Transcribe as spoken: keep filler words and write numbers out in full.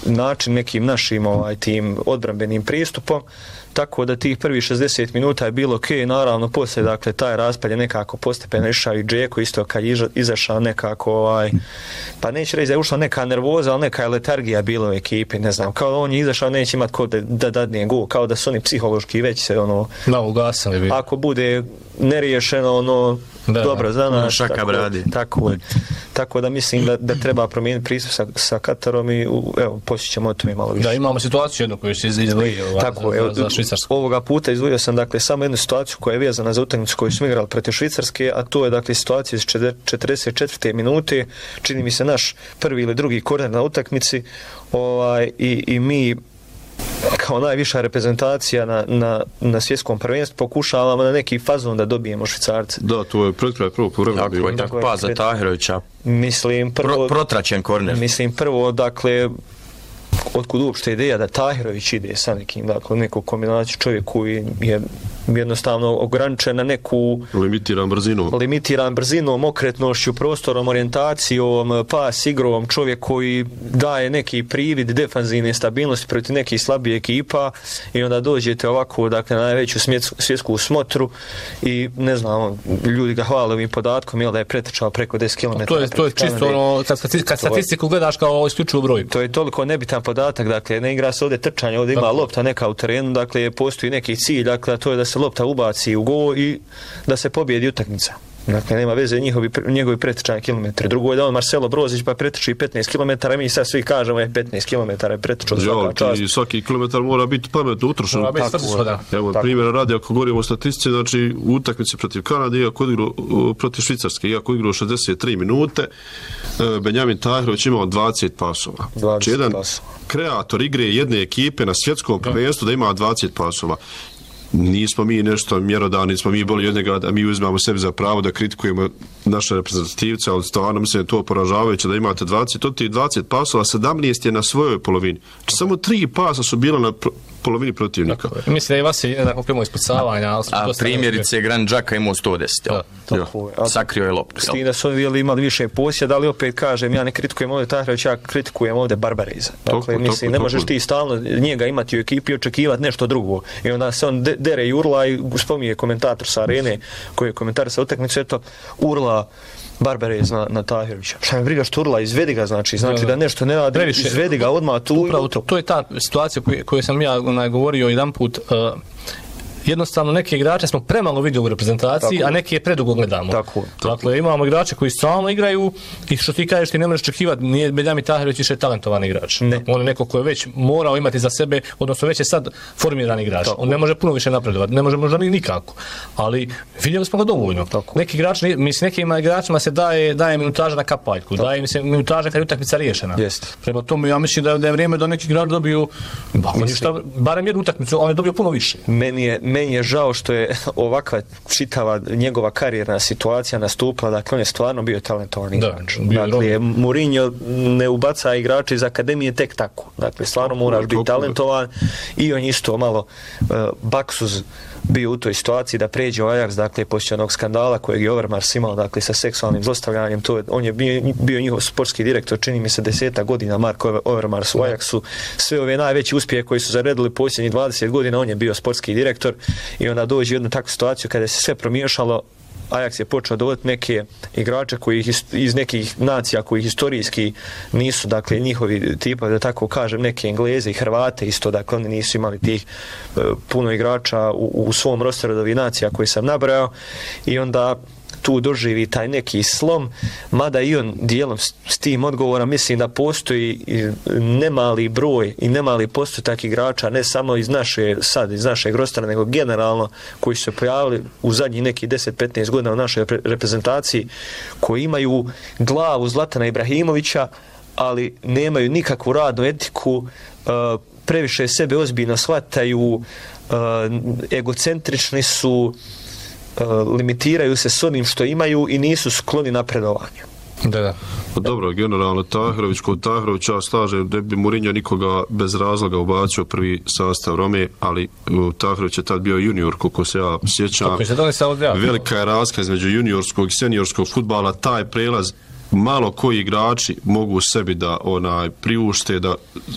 način nekim našim ovaj, tim odbrambenim pristupom, tako da tih prvih šezdeset minuta je bilo ok, naravno poslije dakle taj raspad je nekako postepeno išao i Džeko isto kad je izašao nekako ovaj, pa neću reći da je ušla neka nervoza, ali neka je letargija bila u ekipi, ne znam, kao on je izašao neće imati ko da, da dadne gol, kao da su oni psihološki već se ono, da, ugasali bi. Ako bude neriješeno ono, da, dobro za nas, šaka tako, bradi. Tako, tako da mislim da, da treba promijeniti pristup sa, sa Katarom i evo, poslije ćemo o tome malo više. Da, imamo situaciju jednu koju se izdvojio tako, za, evo, za Švicarsku. Ovoga puta izdvojio sam dakle samo jednu situaciju koja je vezana za utakmicu koju smo igrali protiv Švicarske, a to je dakle situacija iz četrdeset četvrte minute, čini mi se naš prvi ili drugi korner na utakmici, ovaj, i, i mi kao najviša reprezentacija na, na, na svjetskom prvenstvu pokušavamo na neki fazon da dobijemo Švicarce. Da, to je pred kraj prvog povremena bilo. Tako je, tako pa za Tahirovića. Mislim prvo Pro, protračen korner. Mislim prvo dakle otkud uopšte ideja da Tahirović ide sa nekim, dakle neku kombinaciju čovjek koji je jednostavno ograničen na neku limitiran brzinom, limitiran brzinom, okretnošću, prostorom, orijentacijom, pas igrom, čovjek koji daje neki privid defanzivne stabilnosti protiv nekih slabih ekipa i onda dođete ovako, dakle, na najveću svjetsku smotru i ne znam, ljudi ga hvale ovim podatkom, jel da je pretrčao preko deset kilometara. To je, to je čisto ono, kad, kad statistiku gledaš kao isključivu broj. To je toliko nebitan podatak, dakle, ne igra se ovdje trčanje, ovdje ima lopta neka u terenu, dakle, postoji neki cilj, dakle, to je da se lopta ubaci u gol i da se pobjedi utakmica. Dakle, nema veze njihovi, njegovi pretrčani kilometri. Drugo je da on Marcelo Brozić pa pretrči petnaest kilometara, mi sad svi kažemo je petnaest kilometara je pretrčao svaka čast. I svaki kilometar mora biti pametno utrošen. Mora biti svrsishodan. Evo, primjera radi, ako govorimo o statistici, znači u utakmici protiv Kanade, iako igrao protiv Švicarske, iako igrao šezdeset tri minute, Benjamin Tahirović imao dvadeset pasova. dvadeset jedan pasova. Kreator igre jedne ekipe na svjetskom prvenstvu da ima dvadeset pasova. Nismo mi nešto mjerodavni, nismo mi boli jednega da mi uzmamo sebi za pravo da kritikujemo naše reprezentativce, ali stvarno mislim da je to poražavajuće da imate dvadeset, od tih dvadeset pasova, sedamnaest je na svojoj polovini. Samo tri pasa su bila na polovini protivnika. Dakle, mislim da je vas jednako primo ispucavanja. A, a primjerice Gran Đaka imao sto deset. Da, tako je. Sakrio je loptu. S tim da su oni imali više posjeda, ali opet kažem, ja ne kritikujem ovdje Tahirović, ja kritikujem ovdje Barbareza. Dakle, toko, mislim, toko, ne možeš ti stalno njega imati u ekipi i očekivati nešto drugo. I onda se on de, dere i urla i spominje komentator sa arene koji je komentar sa utakmicu, eto, urla Barbarez na, na Tahirovića. Šta me briga što urla, izvedi ga, znači, znači da nešto ne radi, previše, izvedi ga odmah tu. Upravo to, to je ta situacija koju, koju sam ja onaj, govorio jedan put. Uh, jednostavno neke igrače smo premalo vidjeli u reprezentaciji, tako, a neke je predugo gledamo. Tako, tako. Dakle, imamo igrače koji stalno igraju i što ti kažeš ti ne možeš očekivati, nije Benjamin Tahirović više talentovan igrač. Ne. On je neko ko je već morao imati za sebe, odnosno već je sad formiran igrač. Tako. On ne može puno više napredovati, ne može možda ni nikako. Ali vidjeli smo ga dovoljno. Tako. Neki igrači, mislim, nekim igračima se daje, daje minutaža na kapaljku, tako, daje im se minutaža kad je utakmica riješena. Jest. Prema tome, ja mislim da je vrijeme da neki igrač dobiju ništa, barem jednu utakmicu, on je dobio puno više. Meni je, meni je žao što je ovakva čitava njegova karijerna situacija nastupila, dakle on je stvarno bio talentovan igrač. Dakle, Mourinho ne ubaca igrače iz akademije tek tako. Dakle, stvarno moraš biti talentovan i on isto malo uh, baksuz bio u toj situaciji da pređe u Ajax, dakle, poslije onog skandala kojeg je Overmars imao, dakle, sa seksualnim zlostavljanjem, to je, on je bio, bio njihov sportski direktor, čini mi se deseta godina, Marko Overmars u Ajaxu, sve ove najveći uspjehe koji su zaredili posljednjih dvadeset godina, on je bio sportski direktor i onda dođe u jednu takvu situaciju kada se sve promiješalo, Ajax je počeo dovoditi neke igrače koji iz nekih nacija koji historijski nisu, dakle, njihovi tipa, da tako kažem, neke Engleze i Hrvate isto, dakle, oni nisu imali tih uh, puno igrača u, u svom rosteru od ovih nacija koji sam nabrao i onda tu doživi taj neki slom, mada i on dijelom s, s tim odgovora mislim da postoji nemali broj i nemali postotak igrača, ne samo iz naše, sad iz našeg rostera, nego generalno koji su se pojavili u zadnjih nekih deset do petnaest godina u našoj reprezentaciji, koji imaju glavu Zlatana Ibrahimovića, ali nemaju nikakvu radnu etiku, uh, previše sebe ozbiljno shvataju, uh, egocentrični su, limitiraju se s onim što imaju i nisu skloni napredovanju. Da, da. Pa dobro, generalno Tahirović, kod Tahirovića slažem da bi Mourinho nikoga bez razloga ubacio prvi sastav Rome, ali Tahirović je tad bio junior, koliko se ja sjećam. Velika je razlika između juniorskog i seniorskog fudbala, taj prelaz malo koji igrači mogu sebi da onaj priušte, da